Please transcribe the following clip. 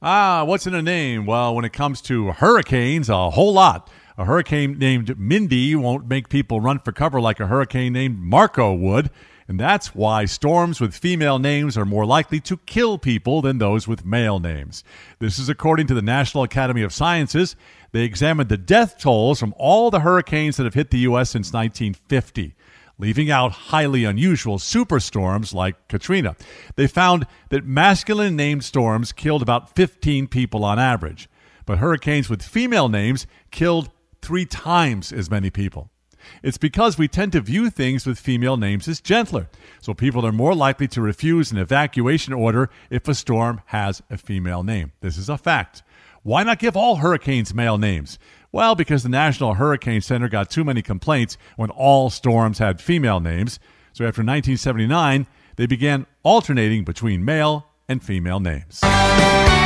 What's in a name? Well, when it comes to hurricanes, a whole lot. A hurricane named Mindy won't make people run for cover like a hurricane named Marco would. And that's why storms with female names are more likely to kill people than those with male names. This is according to the National Academy of Sciences. They examined the death tolls from all the hurricanes that have hit the U.S. since 1950, leaving out highly unusual superstorms like Katrina. They found that masculine-named storms killed about 15 people on average, but hurricanes with female names killed 3 times as many people. It's because we tend to view things with female names as gentler, so people are more likely to refuse an evacuation order if a storm has a female name. This is a fact. Why not give all hurricanes male names? Well, because the National Hurricane Center got too many complaints when all storms had female names. So after 1979, they began alternating between male and female names.